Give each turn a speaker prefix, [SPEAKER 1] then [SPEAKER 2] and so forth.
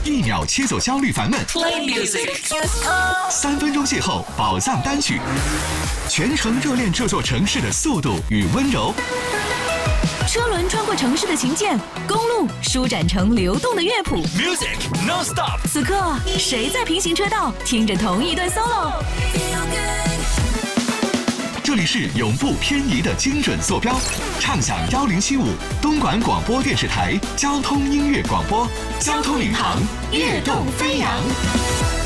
[SPEAKER 1] 1秒切走焦虑烦闷。
[SPEAKER 2] Play music.
[SPEAKER 1] 3分钟邂逅宝藏单曲，全程热恋这座城市的速度与温柔。
[SPEAKER 3] 车轮穿过城市的琴键，公路舒展成流动的乐谱。
[SPEAKER 2] Music non-stop.
[SPEAKER 3] 此刻，谁在平行车道听着同一段 solo？
[SPEAKER 1] 这里是永不偏移的精准坐标，畅享1075东莞广播电视台交通音乐广播，交通领航，跃动飞扬。